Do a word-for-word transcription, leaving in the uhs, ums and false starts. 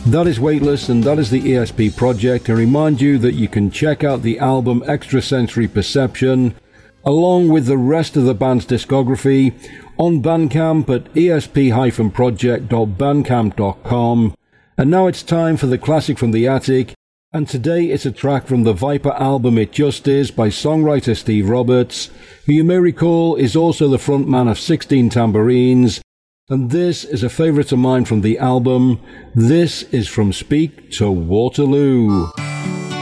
That is Weightless, and that is the E S P project. And remind you that you can check out the album Extrasensory Perception along with the rest of the band's discography on Bandcamp at e s p dash project dot bandcamp dot com. And now it's time for the classic from the attic, and today it's a track from the Viper album It Just Is by songwriter Steve Roberts, who you may recall is also the frontman of sixteen Tambourines. And this is a favourite of mine from the album. This is From Speak to Waterloo.